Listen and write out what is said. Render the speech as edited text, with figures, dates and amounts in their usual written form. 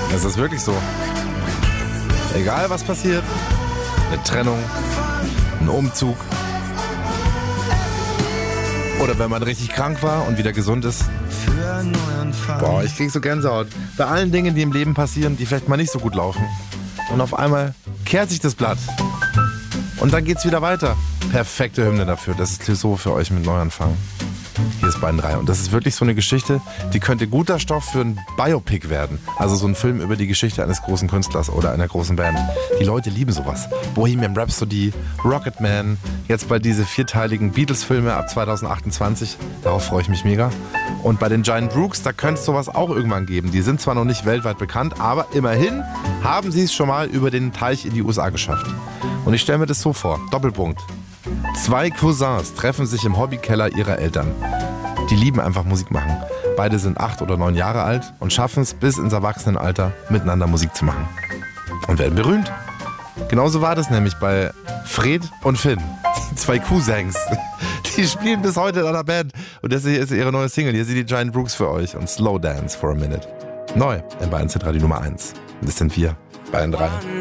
Das ist wirklich so. Egal was passiert, eine Trennung, ein Umzug oder wenn man richtig krank war und wieder gesund ist. Boah, ich krieg so Gänsehaut. Bei allen Dingen, die im Leben passieren, die vielleicht mal nicht so gut laufen. Und auf einmal kehrt sich das Blatt. Und dann geht's wieder weiter. Perfekte Hymne dafür. Das ist Clouseau für euch mit Neuanfang. Hier ist Bayern 3. Und das ist wirklich so eine Geschichte, die könnte guter Stoff für ein Biopic werden. Also so ein Film über die Geschichte eines großen Künstlers oder einer großen Band. Die Leute lieben sowas. Bohemian Rhapsody, Rocketman, jetzt bald diese 4-teiligen Beatles-Filme ab 2028. Darauf freue ich mich mega. Und bei den Giant Rooks, da könnte es sowas auch irgendwann geben. Die sind zwar noch nicht weltweit bekannt, aber immerhin haben sie es schon mal über den Teich in die USA geschafft. Und ich stelle mir das so vor, Doppelpunkt. 2 Cousins treffen sich im Hobbykeller ihrer Eltern. Die lieben einfach Musik machen. Beide sind 8 oder 9 Jahre alt und schaffen es bis ins Erwachsenenalter, miteinander Musik zu machen. Und werden berühmt. Genauso war das nämlich bei Fred und Finn. Die 2 Cousins. Die spielen bis heute in einer Band. Und das hier ist ihre neue Single. Hier sind die Giant Rooks für euch und Slow Dance for a Minute. Neu in Bayern Z Radio Nummer 1. Und das sind wir, Bayern 3.